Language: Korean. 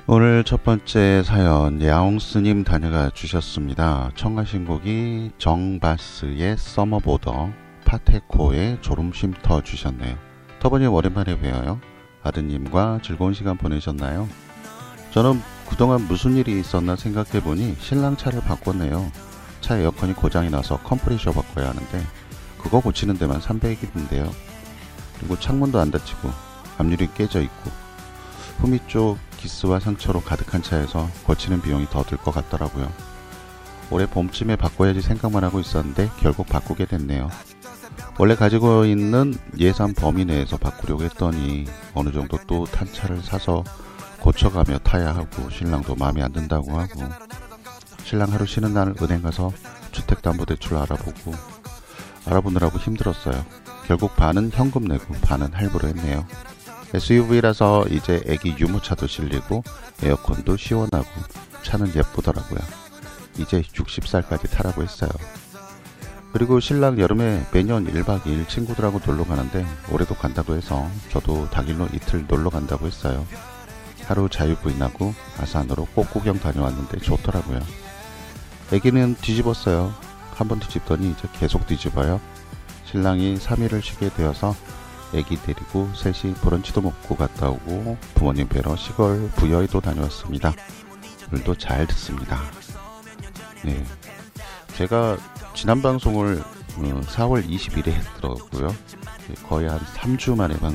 오늘 첫 번째 사연 야옹스님 다녀가 주셨습니다. 청하신 곡이 정바스의 서머보더, 파테코의 졸음쉼터 주셨네요. 터보님 오랜만에 뵈어요. 아드님과 즐거운 시간 보내셨나요? 저는 그동안 무슨 일이 있었나 생각해보니 신랑 차를 바꿨네요. 차 에어컨이 고장이 나서 컴프레셔 바꿔야 하는데 그거 고치는 데만 300이 든대요. 그리고 창문도 안 닫히고 앞유리 깨져 있고 후미 쪽 기스와 상처로 가득한 차에서 고치는 비용이 더 들 것 같더라고요. 올해 봄쯤에 바꿔야지 생각만 하고 있었는데 결국 바꾸게 됐네요. 원래 가지고 있는 예산 범위 내에서 바꾸려고 했더니 어느 정도 또 탄 차를 사서 고쳐가며 타야 하고 신랑도 마음에 안 든다고 하고 신랑 하루 쉬는 날 은행 가서 주택담보대출 알아보느라고 힘들었어요. 결국 반은 현금 내고 반은 할부로 했네요. SUV라서 이제 애기 유모차도 실리고 에어컨도 시원하고 차는 예쁘더라고요. 이제 60살까지 타라고 했어요. 그리고 신랑 여름에 매년 1박 2일 친구들하고 놀러 가는데 올해도 간다고 해서 저도 당일로 이틀 놀러 간다고 했어요. 하루 자유부인하고 아산으로 꽃구경 다녀왔는데 좋더라고요. 애기는 뒤집었어요. 한번 뒤집더니 이제 계속 뒤집어요. 신랑이 3일을 쉬게 되어서 애기 데리고 셋이 브런치도 먹고 갔다 오고 부모님 뵈러 시골 부여의도 다녀왔습니다. 오늘도 잘 듣습니다. 네, 제가 지난 방송을 4월 20일에 했더라고요. 거의 한 3주 만에